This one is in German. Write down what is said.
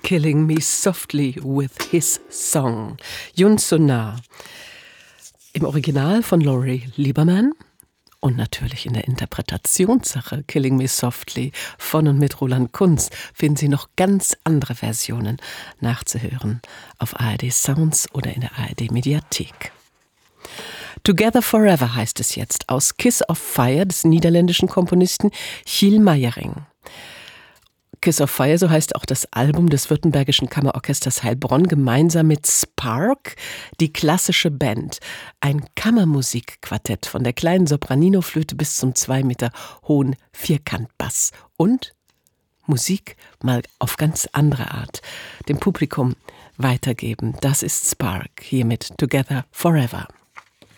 Killing Me Softly with His Song. Yoon Soo-na. Im Original von Laurie Lieberman und natürlich in der Interpretationssache Killing Me Softly von und mit Roland Kunz finden Sie noch ganz andere Versionen nachzuhören auf ARD Sounds oder in der ARD Mediathek. Together Forever heißt es jetzt aus Kiss of Fire des niederländischen Komponisten Giel Meijering. Kiss of Fire, so heißt auch das Album des Württembergischen Kammerorchesters Heilbronn, gemeinsam mit Spark, die klassische Band. Ein Kammermusikquartett von der kleinen Sopranino-Flöte bis zum 2 Meter hohen Vierkantbass. Und Musik mal auf ganz andere Art dem Publikum weitergeben. Das ist Spark, hier mit Together Forever.